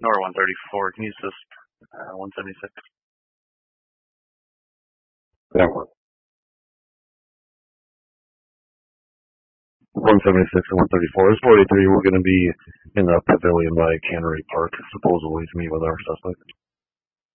Nor 134. Can you use this 176? That one. 176 and 134. It's 43. We're going to be in the pavilion by Cannery Park, supposedly, to meet with our suspect.